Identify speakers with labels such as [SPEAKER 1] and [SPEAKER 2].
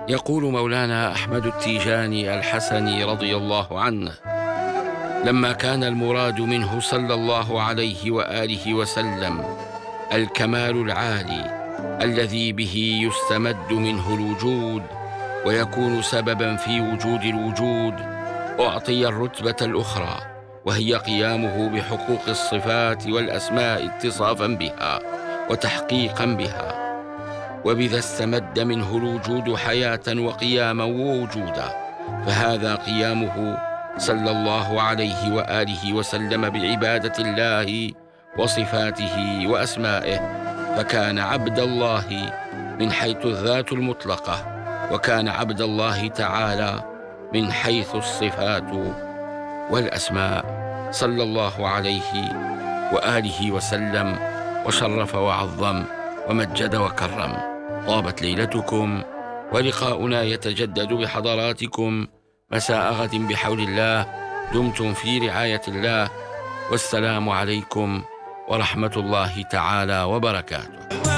[SPEAKER 1] يقول مولانا أحمد التيجاني الحسني رضي الله عنه: لما كان المراد منه صلى الله عليه وآله وسلم الكمال العالي الذي به يستمد منه الوجود ويكون سببا في وجود الوجود، أعطي الرتبة الأخرى وهي قيامه بحقوق الصفات والأسماء اتصافا بها وتحقيقا بها، وبذا استمد منه الوجود حياة وقياما ووجودا. فهذا قيامه صلى الله عليه وآله وسلم بعبادة الله وصفاته وأسمائه، فكان عبد الله من حيث الذات المطلقة، وكان عبد الله تعالى من حيث الصفات والأسماء، صلى الله عليه وآله وسلم، وشرف وعظم ومجد وكرم. طابت ليلتكم، ولقاؤنا يتجدد بحضراتكم مساء غد بحول الله. دمتم في رعاية الله، والسلام عليكم ورحمة الله تعالى وبركاته.